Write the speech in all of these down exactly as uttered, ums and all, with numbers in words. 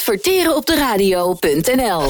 Adverteren op de radio punt n l.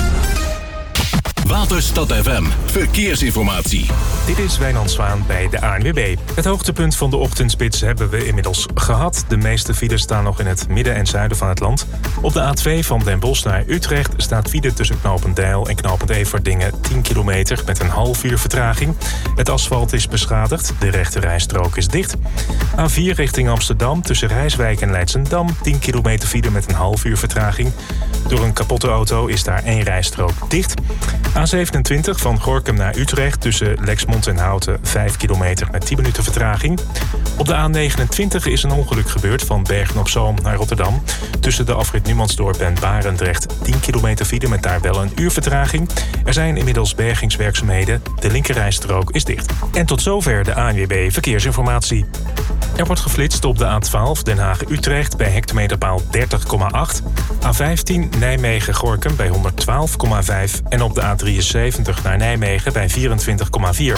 Waterstad F M, verkeersinformatie. Dit is Wijnand Zwaan bij de A N W B. Het hoogtepunt van de ochtendspits hebben we inmiddels gehad. De meeste files staan nog in het midden en zuiden van het land. Op de A twee van Den Bosch naar Utrecht staat file tussen knooppunt Deil en knooppunt Everdingen tien kilometer met een half uur vertraging. Het asfalt is beschadigd, de rechte rijstrook is dicht. A vier richting Amsterdam tussen Rijswijk en Leidsendam tien kilometer file met een half uur vertraging. Door een kapotte auto is daar één rijstrook dicht. A zevenentwintig van Gorinchem naar Utrecht tussen Lexmond en Houten vijf kilometer met tien minuten vertraging. Op de A negenentwintig is een ongeluk gebeurd van Bergen-op-Zoom naar Rotterdam. Tussen de afrit Numansdorp en Barendrecht tien kilometer file met daar wel een uur vertraging. Er zijn inmiddels bergingswerkzaamheden. De linkerrijstrook is dicht. En tot zover de A N W B Verkeersinformatie. Er wordt geflitst op de A twaalf Den Haag-Utrecht bij hectometerpaal dertig komma acht. A vijftien Nijmegen-Gorinchem bij honderdtwaalf komma vijf. En op de A drieënzeventig naar Nijmegen bij vierentwintig komma vier.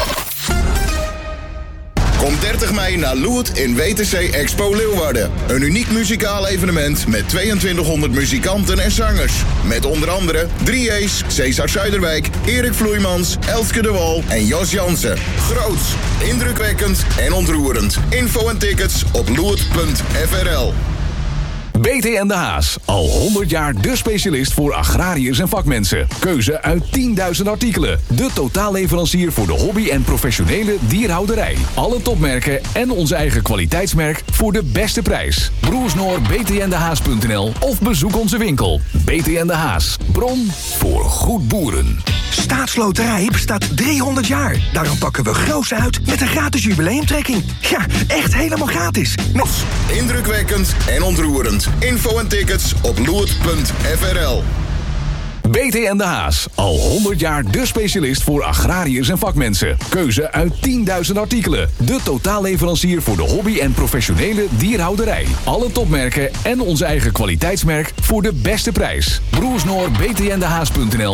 Kom dertig mei naar Loert in W T C Expo Leeuwarden. Een uniek muzikaal evenement met tweeëntwintighonderd muzikanten en zangers. Met onder andere drie A's, Cesar Zuiderwijk, Erik Vloeimans, Elske de Wal en Jos Jansen. Groots, indrukwekkend en ontroerend. Info en tickets op loert punt f r l. B T N De Haas, al honderd jaar de specialist voor agrariërs en vakmensen. Keuze uit tienduizend artikelen. De totaalleverancier voor de hobby- en professionele dierhouderij. Alle topmerken en ons eigen kwaliteitsmerk voor de beste prijs. Broersnoor b t n de haas punt n l of bezoek onze winkel. B T N De Haas, bron voor goed boeren. Staatsloterij bestaat driehonderd jaar. Daarom pakken we groots uit met een gratis jubileumtrekking. Ja, echt helemaal gratis. Met... Indrukwekkend en ontroerend. Info en tickets op loert punt f r l. B T N De Haas, al honderd jaar de specialist voor agrariërs en vakmensen. Keuze uit tienduizend artikelen. De totaalleverancier voor de hobby- en professionele dierhouderij. Alle topmerken en ons eigen kwaliteitsmerk voor de beste prijs. Broersnoor b t n de haas punt n l